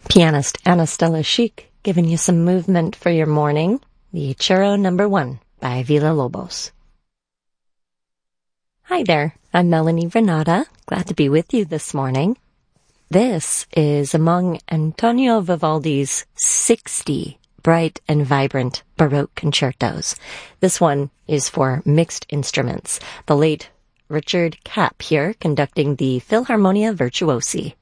Pianist Anna Stella Chic giving you some movement for your morning. The Churro No. 1 by Villa-Lobos. Hi there, I'm Melanie Renata. Glad to be with you this morning. This is among Antonio Vivaldi's 60 bright and vibrant Baroque concertos. This one is for mixed instruments. The late Richard Kapp here conducting the Philharmonia Virtuosi.